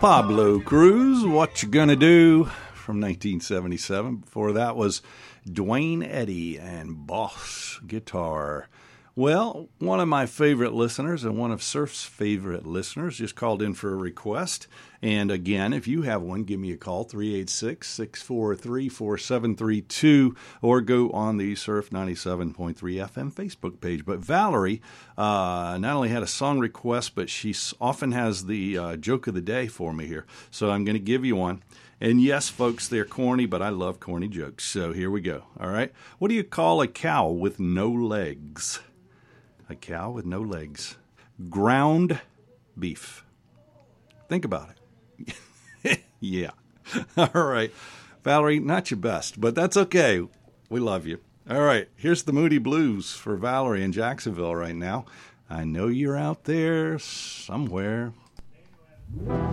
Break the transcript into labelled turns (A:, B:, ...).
A: Pablo Cruz, What You Gonna Do, from 1977. Before that was Dwayne Eddy and Boss Guitar. Well, one of my favorite listeners and one of Surf's favorite listeners just called in for a request. And again, if you have one, give me a call, 386-643-4732, or go on the Surf 97.3 FM Facebook page. But Valerie not only had a song request, but she often has the joke of the day for me here. So I'm going to give you one. And yes, folks, they're corny, but I love corny jokes. So here we go. All right. What do you call a cow with no legs? A cow with no legs. Ground beef. Think about it. Yeah. All right. Valerie, not your best, but that's okay. We love you. All right. Here's the Moody Blues for Valerie in Jacksonville right now. I know you're out there somewhere.